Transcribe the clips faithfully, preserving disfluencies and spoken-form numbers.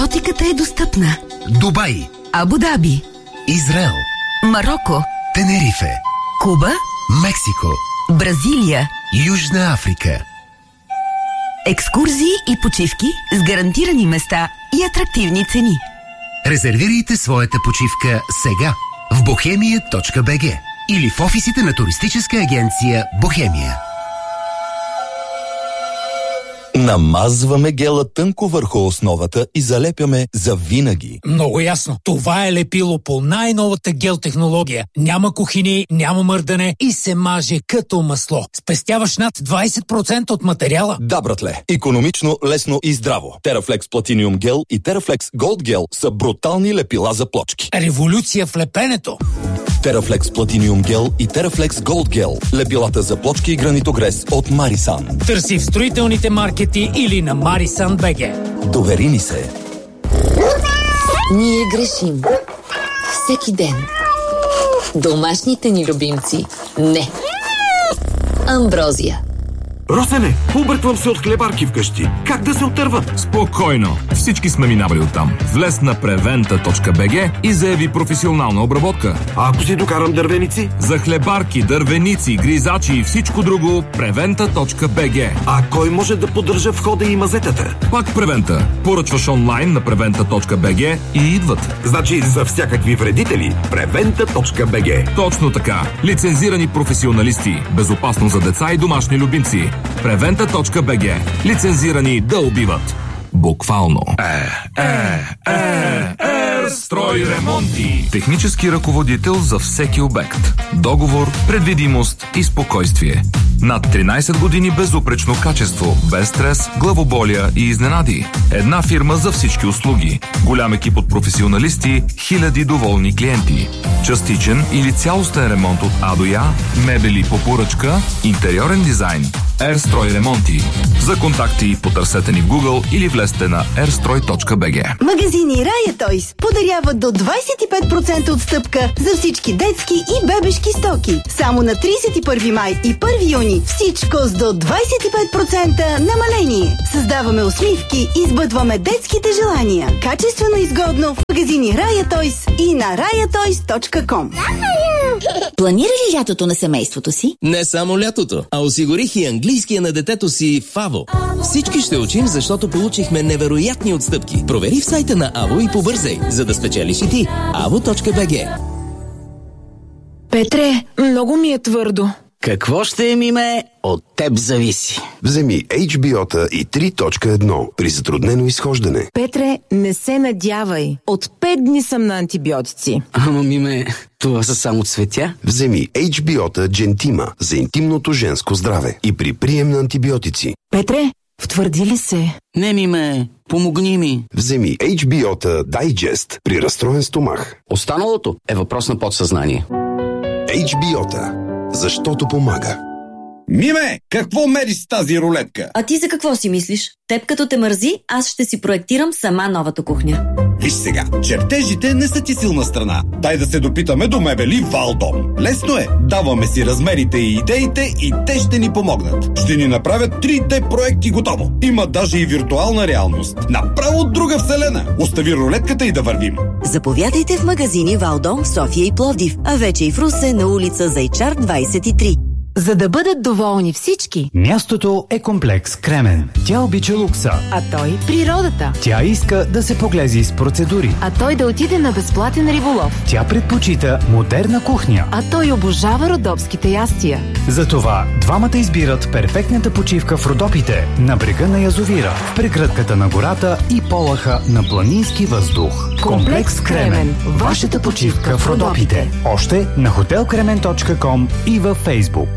Екзотиката е достъпна. Дубай, Абу Даби, Израел, Мароко, Тенерифе, Куба, Мексико, Бразилия, Южна Африка. Екскурзии и почивки с гарантирани места и атрактивни цени. Резервирайте своята почивка сега в бохемия точка би джи или в офисите на туристическа агенция Бохемия. Намазваме гела тънко върху основата и залепяме за винаги. Много ясно. Това е лепило по най-новата гел технология. Няма кухини, няма мърдане и се маже като масло. Спестяваш над двайсет процента от материала. Да, братле. Икономично, лесно и здраво. Терафлекс Platinum Gel и Терафлекс Gold Gel са брутални лепила за плочки. Революция в лепенето. Терафлекс Platinum Gel и Терафлекс Gold Gel. Лепилата за плочки и гранитогрес от Марисан. Търси в строителните маркети или на Марисан точка би джи. Довери ни се. Ние грешим. Всеки ден. Домашните ни любимци не. Амброзия. Росене, обърквам се от хлебарки вкъщи. Как да се отърва? Спокойно. Всички сме минавали оттам. Влез на превента точка би джи и заяви професионална обработка. А ако си докарам дървеници? За хлебарки, дървеници, гризачи и всичко друго, превента точка би джи. А кой може да поддържа входа и мазетата? Пак Превента. Поръчваш онлайн на превента точка би джи и идват. Значи за всякакви вредители превента точка би джи. Точно така. Лицензирани професионалисти. Безопасно за деца и домашни любимци. превента точка би джи. Лицензирани да убиват. Буквално. Е, е, е, е, строй ремонти. Технически ръководител за всеки обект. Договор, предвидимост и спокойствие. Над тринайсет години безупречно качество, без стрес, главоболия и изненади. Една фирма за всички услуги. Голям екип от професионалисти, хиляди доволни клиенти. Частичен или цялостен ремонт от А до Я, мебели по поръчка, интериорен дизайн. Ерстрой ремонти. За контакти потърсете ни в Google или влезте на ерстрой точка би джи. Магазини Рая Тойс подаряват до двайсет и пет процента отстъпка за всички детски и бебешки стоки. Само на трийсет и първи май и първи юни всичко с до двайсет и пет процента намаление. Създаваме усмивки и сбъдваме детските желания. Качествено изгодно в магазини Рая Тойс и на рая тойс точка ком. Планира ли лятото на семейството си? Не само лятото, а осигурих и английския на детето си в АВО. Всички ще учим, защото получихме невероятни отстъпки. Провери в сайта на АВО и побързай, за да спечелиш и ти. АВО точка би джи. Петре, много ми е твърдо. Какво ще е, миме? От теб зависи. Вземи Ейч Би О-та и три точка едно при затруднено изхождане. Петре, не се надявай. От пет дни съм на антибиотици. Ама, миме, това са само цветя. Вземи Ейч Би О-та Джентима за интимното женско здраве и при прием на антибиотици. Петре, втвърди ли се? Не, миме, помогни ми. Вземи Ейч Би О-та Дайджест при разстроен стомах. Останалото е въпрос на подсъзнание. Ейч Би О-та. Защото помага. Миме, какво мериш с тази рулетка? А ти за какво си мислиш? Теб като те мързи, аз ще си проектирам сама новата кухня. Виж сега, чертежите не са ти силна страна. Дай да се допитаме до мебели Валдом. Лесно е. Даваме си размерите и идеите и те ще ни помогнат. Ще ни направят три Д проекти готово. Има даже и виртуална реалност. Направо от друга вселена. Остави рулетката и да вървим. Заповядайте в магазини Валдом в София и Пловдив, а вече и в Русе на улица Зайчар двайсет и три. За да бъдат доволни всички. Мястото е комплекс Кремен. Тя обича лукса. А той природата. Тя иска да се поглези с процедури. А той да отиде на безплатен риболов. Тя предпочита модерна кухня. А той обожава родопските ястия. Затова двамата избират перфектната почивка в Родопите, на брега на язовира, в прегръдката на гората и полъха на планински въздух. Комплекс Кремен. Вашата почивка в Родопите. Още на хотел кремен точка ком и във Фейсбук.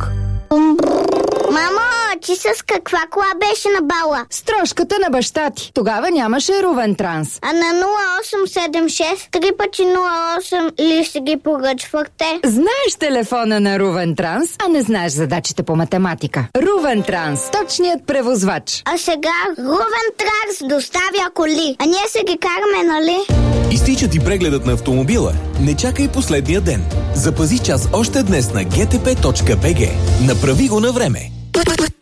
Мамо, ти с каква кола беше на бала? С трошката на баща ти. Тогава нямаше Рувен Транс. А на нула осем седем шест три пъти нула осем ли си ги поръчвахте? Знаеш телефона на Рувен Транс, а не знаеш задачите по математика. Рувен Транс, точният превозвач. А сега Рувен Транс доставя коли, а ние се ги караме, нали? Изтича ти прегледът на автомобила. Не чакай последния ден. Запази час още днес на джи ти пи точка би джи. Направи го на време.